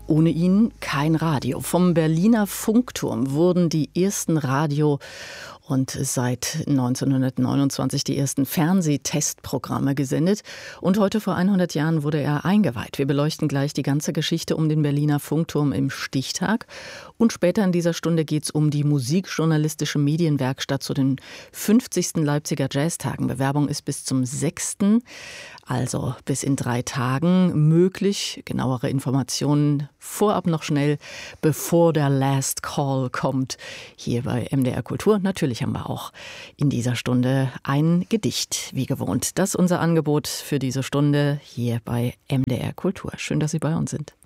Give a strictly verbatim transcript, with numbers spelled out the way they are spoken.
Ohne ihn kein Radio. Vom Berliner Funkturm wurden die ersten Radio- und seit neunzehnhundertneunundzwanzig die ersten Fernsehtestprogramme gesendet. Und heute vor hundert Jahren wurde er eingeweiht. Wir beleuchten gleich die ganze Geschichte um den Berliner Funkturm im Stichtag. Und später in dieser Stunde geht es um die musikjournalistische Medienwerkstatt zu den fünfzigsten Leipziger Jazztagen. Bewerbung ist bis zum sechsten Also bis in drei Tagen möglich. Genauere Informationen vorab noch schnell, bevor der Last Call kommt. Hier bei M D R Kultur. Natürlich haben wir auch in dieser Stunde ein Gedicht, wie gewohnt. Das ist unser Angebot für diese Stunde hier bei M D R Kultur. Schön, dass Sie bei uns sind.